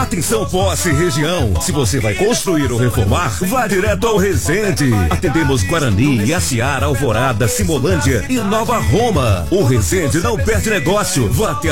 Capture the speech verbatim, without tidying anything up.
Atenção, Posse região. Se você vai construir ou reformar, vá direto ao Resende. Atendemos Guarani, Iaciara, Alvorada, Simolândia e Nova Roma. O Resende não perde negócio. Vá até